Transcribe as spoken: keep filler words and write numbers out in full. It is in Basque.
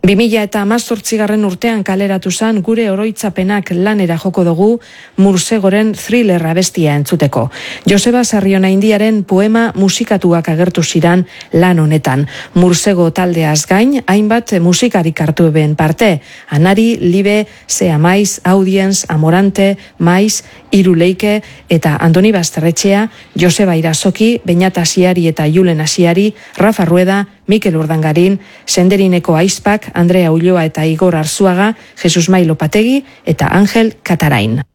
bi mila eta hamazortzigarren urtean kaleratu zan gure oroitzapenak lanera joko dugu Mursegoren Thriller abestia entzuteko. Joseba Sarrionaindiaren poema musikatuak agertu ziran lan honetan. Mursego taldeaz gain, hainbat musikarik hartu eben parte. Anari, Libe, Sea Maiz, Audience, Amorante, Maiz, Iruleike eta Andoni Basterretxea, Joseba Irasoki, Beñat Asiari eta Julen Asiari, Rafa Rueda, Mikel Urdangarin, Senderineko Aizpak, Andrea Ulloa eta Igor Arzuaga, Jesus Mai Lopategi eta Angel Katarain.